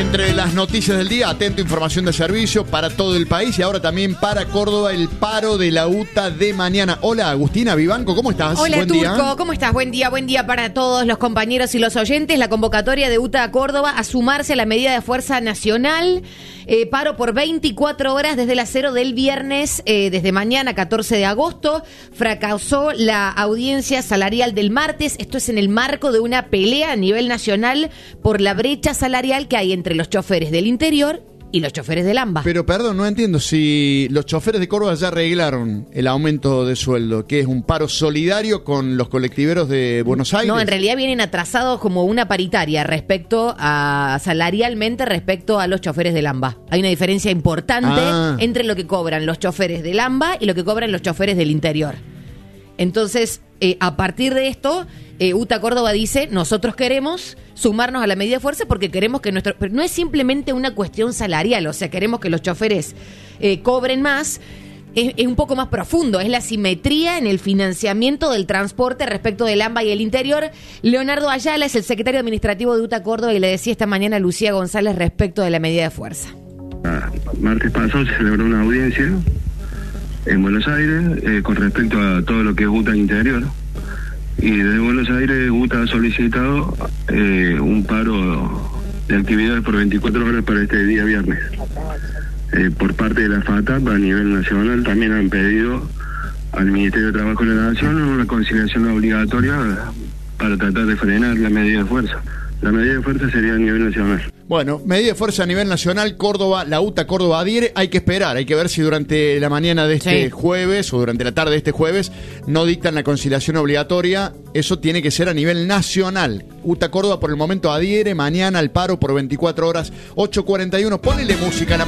Entre las noticias del día, atento, información de servicio para todo el país y ahora también para Córdoba, el paro de la UTA de mañana. Hola, Agustina Vivanco, ¿cómo estás? Hola, Buen Turco, día. ¿Cómo estás? Buen día para todos los compañeros y los oyentes. La convocatoria de UTA a Córdoba a sumarse a la medida de fuerza nacional. Paro por 24 horas desde las 0 del viernes, desde mañana 14 de agosto. Fracasó la audiencia salarial del martes. Esto es en el marco de una pelea a nivel nacional por la brecha salarial que hay entre los choferes del interior y los choferes del AMBA. Pero perdón, no entiendo si los choferes de Córdoba ya arreglaron el aumento de sueldo, que es un paro solidario con los colectiveros de Buenos Aires. No, en realidad vienen atrasados como una paritaria respecto a salarialmente respecto a los choferes del AMBA. Hay una diferencia importante entre lo que cobran los choferes del AMBA y lo que cobran los choferes del interior. Entonces, a partir de esto, UTA Córdoba dice, nosotros queremos sumarnos a la medida de fuerza porque queremos que pero no es simplemente una cuestión salarial, o sea, queremos que los choferes cobren más. Es un poco más profundo, es la simetría en el financiamiento del transporte respecto del AMBA y el interior. Leonardo Ayala es el secretario administrativo de UTA Córdoba y le decía esta mañana a Lucía González respecto de la medida de fuerza. Martes pasado se celebró una audiencia en Buenos Aires con respecto a todo lo que es UTA interior. Y desde Buenos Aires UTA ha solicitado un paro de actividades por 24 horas para este día viernes. Por parte de la FATAP a nivel nacional también han pedido al Ministerio de Trabajo de la Nación una conciliación obligatoria para tratar de frenar la medida de fuerza. La medida de fuerza sería a nivel nacional. Bueno, medida de fuerza a nivel nacional, Córdoba, la UTA Córdoba adhiere. Hay que esperar, hay que ver si durante la mañana de este jueves o durante la tarde de este jueves no dictan la conciliación obligatoria. Eso tiene que ser a nivel nacional. UTA Córdoba por el momento adhiere mañana al paro por 24 horas, 8:41. Ponele música a la